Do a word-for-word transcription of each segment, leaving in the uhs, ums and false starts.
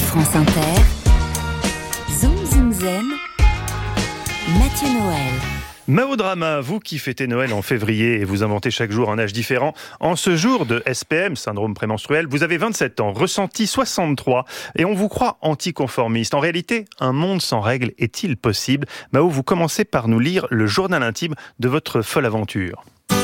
France Inter, Zoom Zoom Zen, Mathieu Noël. Mao Drama, vous qui fêtez Noël en février et vous inventez chaque jour un âge différent, en ce jour de S P M, syndrome prémenstruel, vous avez vingt-sept ans, ressenti soixante-trois et on vous croit anticonformiste. En réalité, un monde sans règles est-il possible ? Mao, vous commencez par nous lire le journal intime de votre folle aventure.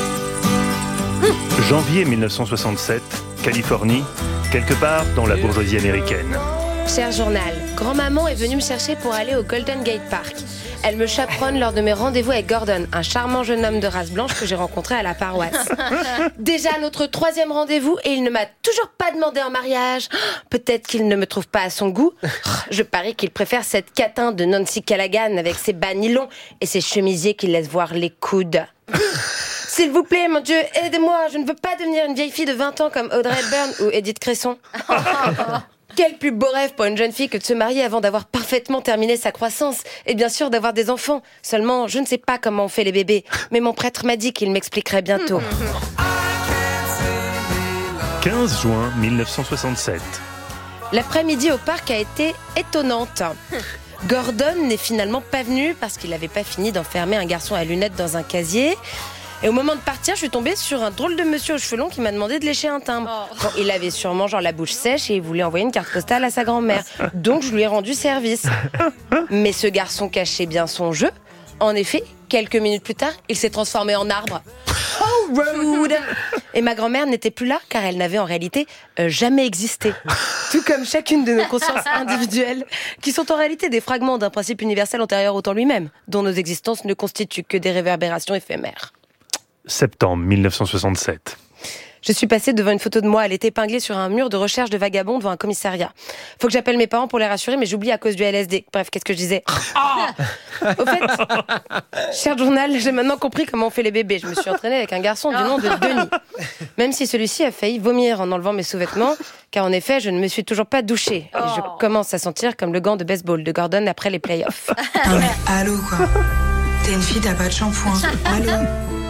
janvier dix-neuf cent soixante-sept, Californie, quelque part dans la bourgeoisie américaine. Cher journal, grand-maman est venue me chercher pour aller au Golden Gate Park. Elle me chaperonne lors de mes rendez-vous avec Gordon, un charmant jeune homme de race blanche que j'ai rencontré à la paroisse. Déjà notre troisième rendez-vous et il ne m'a toujours pas demandé en mariage. Peut-être qu'il ne me trouve pas à son goût. Je parie qu'il préfère cette catin de Nancy Callaghan avec ses bas nylons et ses chemisiers qui laissent voir les coudes. S'il vous plaît, mon Dieu, aidez-moi, je ne veux pas devenir une vieille fille de vingt ans comme Audrey Hepburn ou Edith Cresson. Quel plus beau rêve pour une jeune fille que de se marier avant d'avoir parfaitement terminé sa croissance et bien sûr d'avoir des enfants. Seulement, je ne sais pas comment on fait les bébés, mais mon prêtre m'a dit qu'il m'expliquerait bientôt. quinze juin dix-neuf cent soixante-sept. L'après-midi au parc a été étonnante. Gordon n'est finalement pas venu parce qu'il n'avait pas fini d'enfermer un garçon à lunettes dans un casier. Et au moment de partir, je suis tombée sur un drôle de monsieur aux cheveux longs qui m'a demandé de lécher un timbre. Bon, il avait sûrement genre la bouche sèche et il voulait envoyer une carte postale à sa grand-mère. Donc je lui ai rendu service. Mais ce garçon cachait bien son jeu. En effet, quelques minutes plus tard, il s'est transformé en arbre. Oh, rude! Et ma grand-mère n'était plus là car elle n'avait en réalité euh, jamais existé. Tout comme chacune de nos consciences individuelles, qui sont en réalité des fragments d'un principe universel antérieur au temps lui-même, dont nos existences ne constituent que des réverbérations éphémères. Septembre dix-neuf cent soixante-sept. Je suis passée devant une photo de moi, elle était épinglée sur un mur de recherche de vagabonds devant un commissariat. Faut que j'appelle mes parents pour les rassurer, mais j'oublie à cause du L S D. Bref, qu'est-ce que je disais ? Oh Au fait, cher journal, j'ai maintenant compris comment on fait les bébés. Je me suis entraînée avec un garçon du nom de Denis. Même si celui-ci a failli vomir en enlevant mes sous-vêtements, car en effet, je ne me suis toujours pas douchée. Et je commence à sentir comme le gant de baseball de Gordon après les playoffs. Non mais allô quoi. T'es une fille, t'as pas de shampoing. Allô.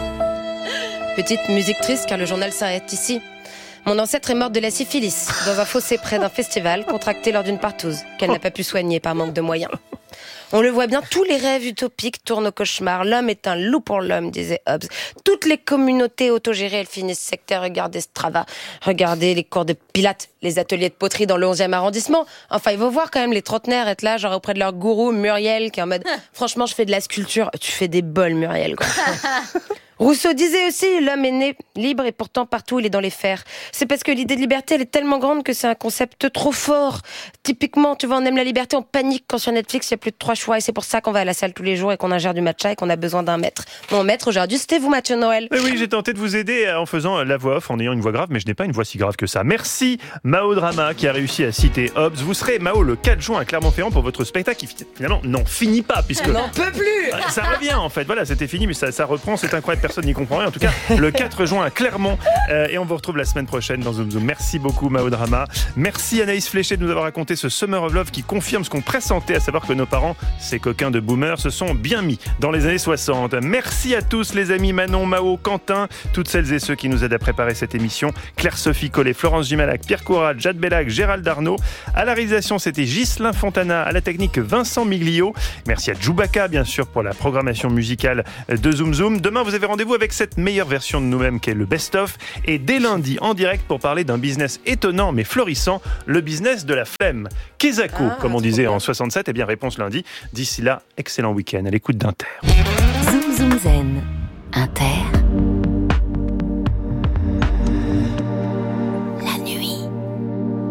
Petite musique triste car le journal s'arrête ici. Mon ancêtre est morte de la syphilis dans un fossé près d'un festival contracté lors d'une partouze qu'elle n'a pas pu soigner par manque de moyens. On le voit bien, tous les rêves utopiques tournent au cauchemar. L'homme est un loup pour l'homme, disait Hobbes. Toutes les communautés autogérées, elles finissent sectaires. Regardez Strava, regardez les cours de Pilates, les ateliers de poterie dans le onzième arrondissement. Enfin, il faut voir quand même les trentenaires être là, genre auprès de leur gourou Muriel, qui est en mode « Franchement, je fais de la sculpture. » Tu fais des bols, Muriel, quoi. Rousseau disait aussi, l'homme est né libre et pourtant partout il est dans les fers. C'est parce que l'idée de liberté elle est tellement grande que c'est un concept trop fort. Typiquement, tu vois, on aime la liberté, on panique quand sur Netflix il y a plus de trois choix et c'est pour ça qu'on va à la salle tous les jours et qu'on ingère du matcha et qu'on a besoin d'un maître. Mon maître aujourd'hui c'était vous Mathieu Noël. Mais oui, j'ai tenté de vous aider en faisant la voix off, en ayant une voix grave, mais je n'ai pas une voix si grave que ça. Merci Mao Drama qui a réussi à citer Hobbes. Vous serez Mao le quatre juin à Clermont-Ferrand pour votre spectacle qui finalement n'en finit pas puisque... On n'en peut plus. Ça revient en fait, voilà, c'était fini mais ça, ça reprend, c'est incroyable, personne n'y comprend rien. En tout cas, le quatre juin à Clermont. Euh, et on vous retrouve la semaine prochaine dans Zoom Zoom. Merci beaucoup Mao Drama. Merci Anaïs Fléché de nous avoir raconté ce Summer of Love qui confirme ce qu'on pressentait, à savoir que nos parents, ces coquins de boomers, se sont bien mis dans les années soixante. Merci à tous les amis, Manon, Mao, Quentin, toutes celles et ceux qui nous aident à préparer cette émission. Claire-Sophie Collet, Florence Jumalac, Pierre Courade, Jade Bellac, Gérald Darnaud. À la réalisation, c'était Ghislain Fontana. À la technique, Vincent Miglio. Merci à Djoubaka, bien sûr, pour la programmation musicale de Zoom Zoom. Demain, vous avez rendez-vous avec cette meilleure version de nous-mêmes qu'est le best-of. Et dès lundi, en direct, pour parler d'un business étonnant mais florissant, le business de la flemme. Kezako, ah, comme on disait bien en soixante-sept, eh bien réponse lundi. D'ici là, excellent week-end à l'écoute d'Inter. Zoom Zoom Zen. Inter.